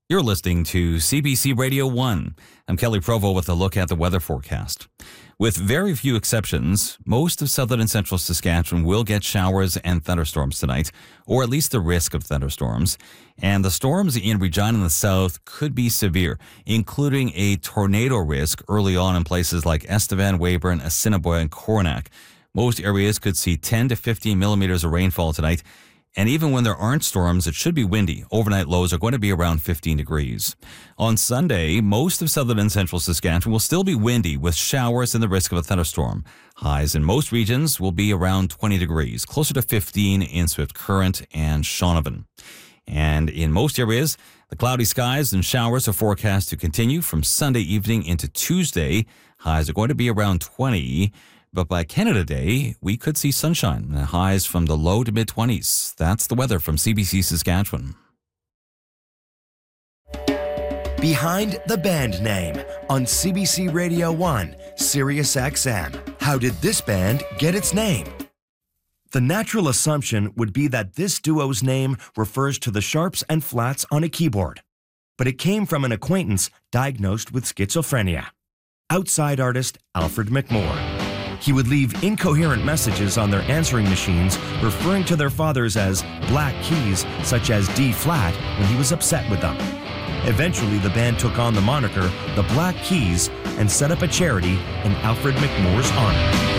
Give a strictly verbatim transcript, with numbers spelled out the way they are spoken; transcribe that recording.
You're listening to C B C Radio one. I'm Kelly Provo with a look at the weather forecast. With very few exceptions, most of southern and central Saskatchewan will get showers and thunderstorms tonight, or at least the risk of thunderstorms. And the storms in Regina in the south could be severe, including a tornado risk early on in places like Estevan, Weyburn, Assiniboia, and Coronach. Most areas could see ten to fifteen millimeters of rainfall tonight. And even when there aren't storms, it should be windy. Overnight lows are going to be around fifteen degrees. On Sunday, most of southern and central Saskatchewan will still be windy with showers and the risk of a thunderstorm. Highs in most regions will be around twenty degrees, closer to fifteen in Swift Current and Shaunavon. And in most areas, the cloudy skies and showers are forecast to continue from Sunday evening into Tuesday. Highs are going to be around twenty. But by Canada Day, we could see sunshine and highs from the low to mid-twenties. That's the weather from C B C Saskatchewan. Behind the Band Name on C B C Radio one, Sirius X M. How did this band get its name? The natural assumption would be that this duo's name refers to the sharps and flats on a keyboard. But it came from an acquaintance diagnosed with schizophrenia. Outside artist Alfred McMore. He would leave incoherent messages on their answering machines referring to their fathers as black keys such as D flat when he was upset with them. Eventually, the band took on the moniker The Black Keys and set up a charity in Alfred McMore's honor.